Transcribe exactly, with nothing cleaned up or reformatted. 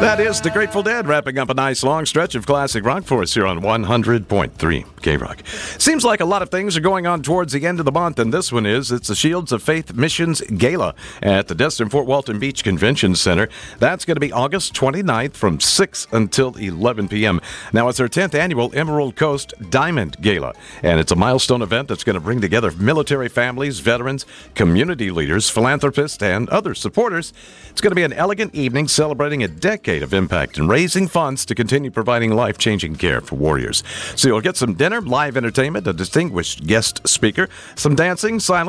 That is the Grateful Dead wrapping up a nice long stretch of classic rock for us here on one hundred point three K-Rock. Seems like a lot of things are going on towards the end of the month, and this one is. It's the Shields of Faith Missions Gala at the Destin Fort Walton Beach Convention Center. That's going to be August twenty-ninth from six until eleven p.m. Now, it's their tenth annual Emerald Coast Diamond Gala, and it's a milestone event that's going to bring together military families, veterans, community leaders, philanthropists, and other supporters. It's going to be an elegant evening celebrating a decade of impact and raising funds to continue providing life-changing care for warriors. So you'll get some dinner, live entertainment, a distinguished guest speaker, some dancing, silent